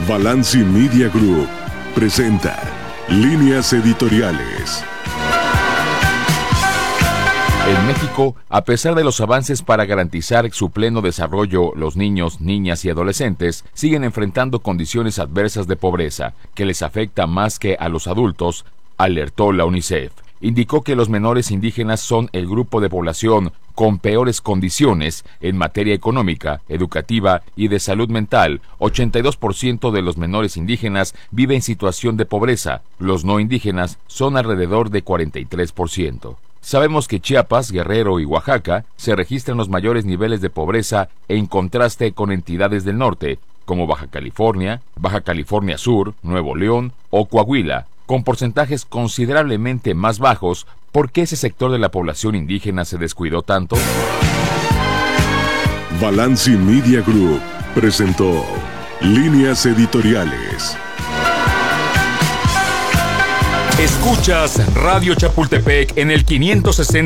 Balanci Media Group presenta Líneas Editoriales. En México, a pesar de los avances para garantizar su pleno desarrollo, los niños, niñas y adolescentes siguen enfrentando condiciones adversas de pobreza, que les afecta más que a los adultos, alertó la UNICEF. Indicó que los menores indígenas son el grupo de población con peores condiciones en materia económica, educativa y de salud mental. 82% de los menores indígenas vive en situación de pobreza. Los no indígenas son alrededor de 43%. Sabemos que Chiapas, Guerrero y Oaxaca se registran los mayores niveles de pobreza en contraste con entidades del norte, como Baja California Sur, Nuevo León o Coahuila, con porcentajes considerablemente más bajos. ¿Por qué ese sector de la población indígena se descuidó tanto? Balanci Media Group presentó Líneas Editoriales. Escuchas Radio Chapultepec en el 560.